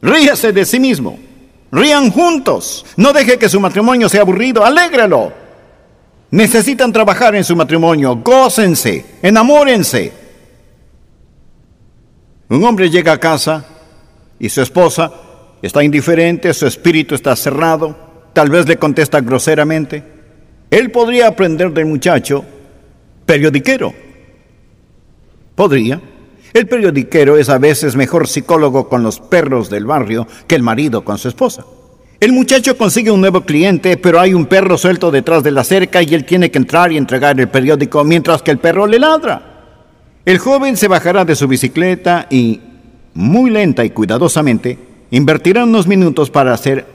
Ríase de sí mismo. Rían juntos. No deje que su matrimonio sea aburrido. Alégralo. Necesitan trabajar en su matrimonio. Gócense. Enamórense. Un hombre llega a casa y su esposa está indiferente, su espíritu está cerrado, tal vez le contesta groseramente. Él podría aprender del muchacho periodiquero. Podría. El periodiquero es a veces mejor psicólogo con los perros del barrio que el marido con su esposa. El muchacho consigue un nuevo cliente, pero hay un perro suelto detrás de la cerca y él tiene que entrar y entregar el periódico mientras que el perro le ladra. El joven se bajará de su bicicleta y, muy lenta y cuidadosamente, invertirá unos minutos para hacer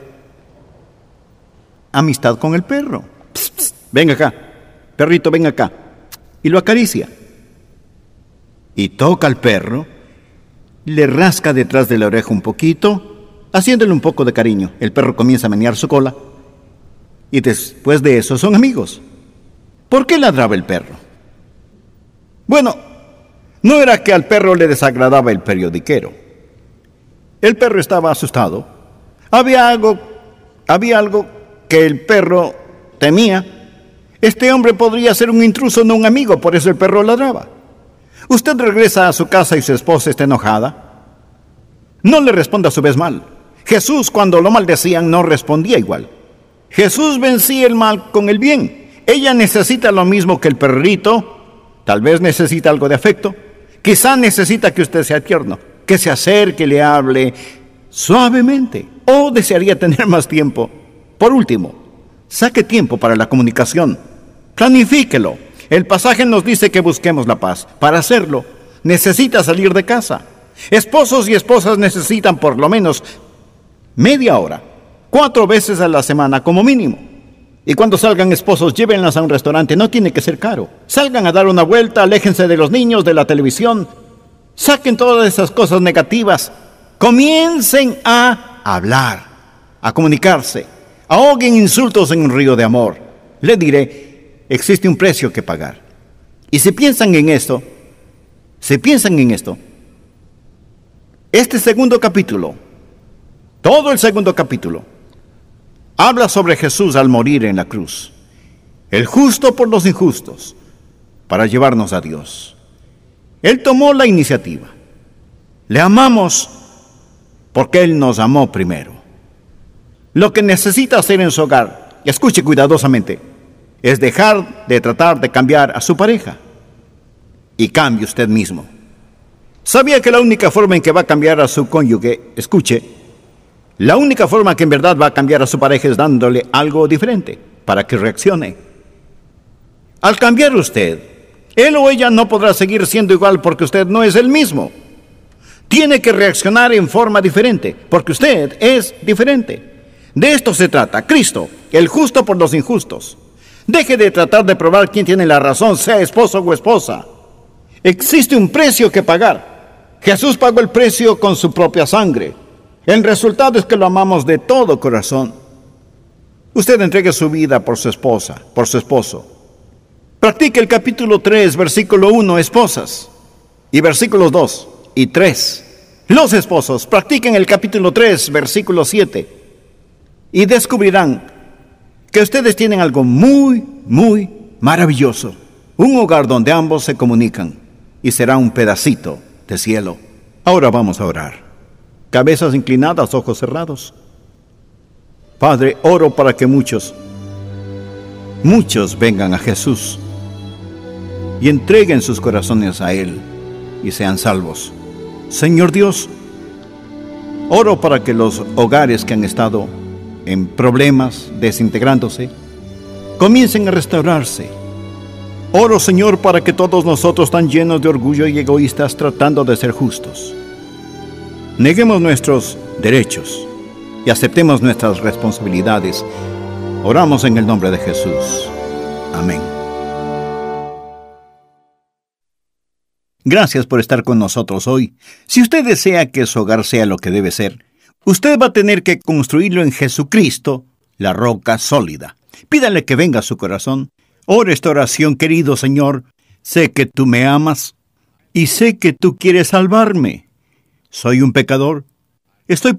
amistad con el perro. Psst, psst, ven acá, perrito, ven acá. Y lo acaricia. Y toca al perro, le rasca detrás de la oreja un poquito, haciéndole un poco de cariño. El perro comienza a menear su cola y después de eso son amigos. ¿Por qué ladraba el perro? Bueno, no era que al perro le desagradaba el periodiquero. El perro estaba asustado. Había algo que el perro temía. Este hombre podría ser un intruso, no un amigo, por eso el perro ladraba. Usted regresa a su casa y su esposa está enojada. No le responda a su vez mal. Jesús, cuando lo maldecían, no respondía igual. Jesús vencía el mal con el bien. Ella necesita lo mismo que el perrito. Tal vez necesita algo de afecto. Quizá necesita que usted sea tierno, que se acerque, le hable suavemente. O desearía tener más tiempo. Por último, saque tiempo para la comunicación. Planifíquelo. El pasaje nos dice que busquemos la paz. Para hacerlo, necesita salir de casa. Esposos y esposas necesitan por lo menos media hora, 4 veces a la semana como mínimo. Y cuando salgan esposos, llévenlas a un restaurante. No tiene que ser caro. Salgan a dar una vuelta, aléjense de los niños, de la televisión. Saquen todas esas cosas negativas. Comiencen a hablar, a comunicarse. Ahoguen insultos en un río de amor. Le diré, existe un precio que pagar. Y si piensan en esto, este segundo capítulo, todo el segundo capítulo, habla sobre Jesús al morir en la cruz, el justo por los injustos, para llevarnos a Dios. Él tomó la iniciativa. Le amamos porque Él nos amó primero. Lo que necesita hacer en su hogar, escuche cuidadosamente, es dejar de tratar de cambiar a su pareja y cambie usted mismo. ¿Sabía que la única forma en que va a cambiar a su cónyuge, escuche, la única forma que en verdad va a cambiar a su pareja es dándole algo diferente para que reaccione? Al cambiar usted, él o ella no podrá seguir siendo igual porque usted no es el mismo. Tiene que reaccionar en forma diferente porque usted es diferente. De esto se trata. Cristo, el justo por los injustos. Deje de tratar de probar quién tiene la razón, sea esposo o esposa. Existe un precio que pagar. Jesús pagó el precio con su propia sangre. El resultado es que lo amamos de todo corazón. Usted entregue su vida por su esposa, por su esposo. Practique el capítulo 3, versículo 1, esposas, y versículos 2 y 3. Los esposos, practiquen el capítulo 3, versículo 7, y descubrirán que ustedes tienen algo muy, muy maravilloso. Un hogar donde ambos se comunican y será un pedacito de cielo. Ahora vamos a orar. Cabezas inclinadas, ojos cerrados. Padre, oro para que muchos vengan a Jesús y entreguen sus corazones a Él y sean salvos. Señor Dios, oro para que los hogares que han estado en problemas, desintegrándose, comiencen a restaurarse. Oro, Señor, para que todos nosotros tan llenos de orgullo y egoístas tratando de ser justos, neguemos nuestros derechos y aceptemos nuestras responsabilidades. Oramos en el nombre de Jesús. Amén. Gracias por estar con nosotros hoy. Si usted desea que su hogar sea lo que debe ser, usted va a tener que construirlo en Jesucristo, la roca sólida. Pídale que venga a su corazón. Ore esta oración, querido Señor. Sé que tú me amas y sé que tú quieres salvarme. Soy un pecador. Estoy